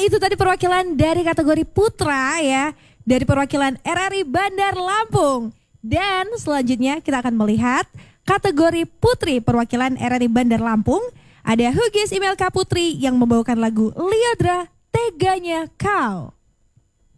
itu tadi perwakilan dari kategori putra ya, dari perwakilan RRI Bandar Lampung. Dan selanjutnya kita akan melihat kategori putri perwakilan RRI Bandar Lampung. Ada Hugis Imelka Putri yang membawakan lagu Liodra Teganya Kau.